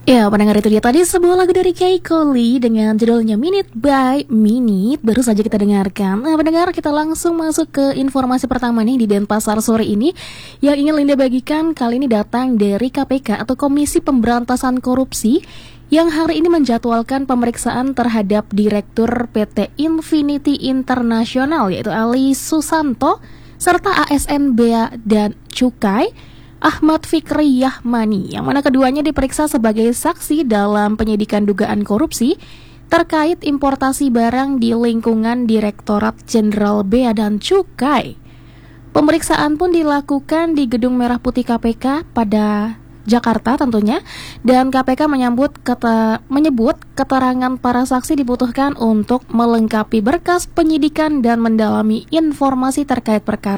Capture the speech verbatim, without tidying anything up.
Ya, pendengar, itu dia tadi sebuah lagu dari Kay Coley dengan judulnya Minute by Minute. Baru saja kita dengarkan. Nah, pendengar, kita langsung masuk ke informasi pertama nih di Denpasar sore ini. Yang ingin Linda bagikan kali ini datang dari K P K atau Komisi Pemberantasan Korupsi, yang hari ini menjadwalkan pemeriksaan terhadap Direktur P T Infinity International yaitu Ali Susanto serta A S N Bea dan Cukai Ahmad Fikri Yahmani, yang mana keduanya diperiksa sebagai saksi dalam penyidikan dugaan korupsi terkait importasi barang di lingkungan Direktorat Jenderal Bea dan Cukai. Pemeriksaan pun dilakukan di Gedung Merah Putih K P K pada Jakarta tentunya, dan K P K menyambut kata, menyebut keterangan para saksi dibutuhkan untuk melengkapi berkas penyidikan dan mendalami informasi terkait perkara